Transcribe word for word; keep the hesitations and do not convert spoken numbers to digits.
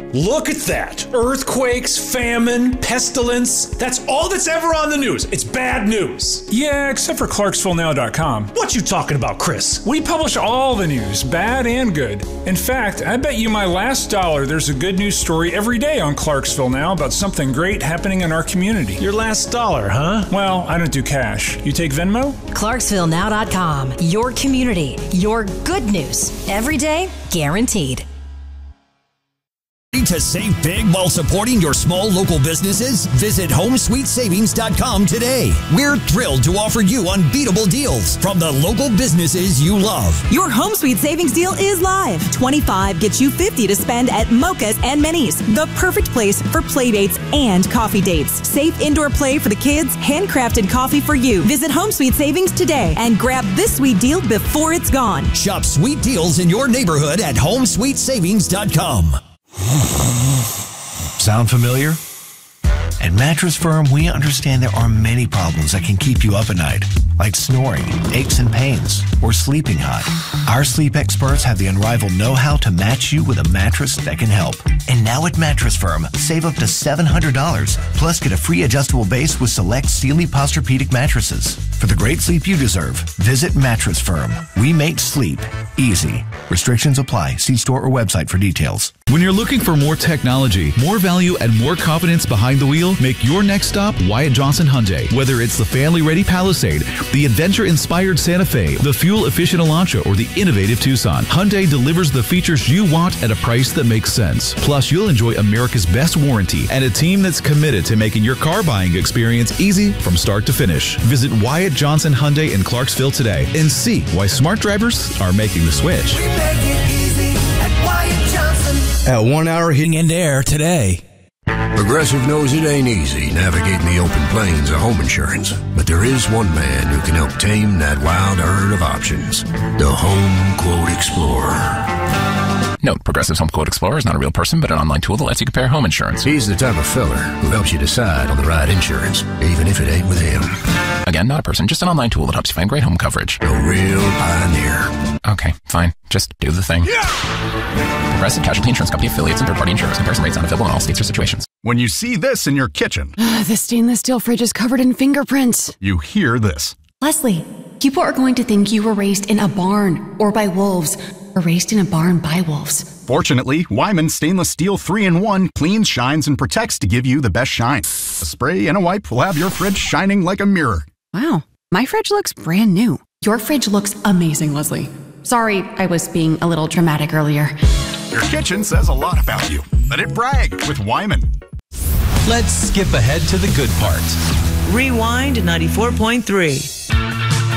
Look at that. Earthquakes, famine, pestilence. That's all that's ever on the news. It's bad news. Yeah, except for Clarksville Now dot com. What you talking about, Chris? We publish all the news, bad and good. In fact, I bet you my last dollar there's a good news story every day on Clarksville Now about something great happening in our community. Your last dollar, huh? Well, I don't do cash. You take Venmo? Clarksville Now dot com. Your community. Your good news. Every day, guaranteed. To save big while supporting your small local businesses? Visit home sweet savings dot com today. We're thrilled to offer you unbeatable deals from the local businesses you love. Your Home Sweet Savings deal is live. twenty-five gets you fifty to spend at Mocha's and Minnie's. The perfect place for play dates and coffee dates. Safe indoor play for the kids, handcrafted coffee for you. Visit Home Sweet Savings today and grab this sweet deal before it's gone. Shop sweet deals in your neighborhood at home sweet savings dot com. Sound familiar? At Mattress Firm, we understand there are many problems that can keep you up at night, like snoring, aches and pains, or sleeping hot. Our sleep experts have the unrivaled know-how to match you with a mattress that can help. And now at Mattress Firm, save up to seven hundred dollars, plus get a free adjustable base with select Sealy Posturepedic mattresses. For the great sleep you deserve, visit Mattress Firm. We make sleep easy. Restrictions apply. See store or website for details. When you're looking for more technology, more value, and more confidence behind the wheel, make your next stop Wyatt Johnson Hyundai. Whether it's the family-ready Palisade, the adventure-inspired Santa Fe, the fuel-efficient Elantra, or the innovative Tucson, Hyundai delivers the features you want at a price that makes sense. Plus, you'll enjoy America's best warranty and a team that's committed to making your car buying experience easy from start to finish. Visit Wyatt Johnson Hyundai in Clarksville today and see why smart drivers are making the switch. We make it easy at Wyatt Johnson. At one hour hitting into air today. Progressive knows it ain't easy navigating the open plains of home insurance, but there is one man who can help tame that wild herd of options. The Home Quote Explorer. Note, Progressive's Home Quote Explorer is not a real person, but an online tool that lets you compare home insurance. He's the type of fella who helps you decide on the right insurance, even if it ain't with him. Again, not a person, just an online tool that helps you find great home coverage. A real pioneer. Okay, fine. Just do the thing. Yeah! Progressive Casualty Insurance Company affiliates and third-party insurers. Comparison rates not available in all states or situations. When you see this in your kitchen, the stainless steel fridge is covered in fingerprints. You hear this. Leslie, people are going to think you were raised in a barn or by wolves, or raised in a barn by wolves. Fortunately, Wyman Stainless Steel three in one cleans, shines, and protects to give you the best shine. A spray and a wipe will have your fridge shining like a mirror. Wow, my fridge looks brand new. Your fridge looks amazing, Leslie. Sorry, I was being a little dramatic earlier. Your kitchen says a lot about you. Let it brag with Wyman. Let's skip ahead to the good part. Rewind ninety-four point three.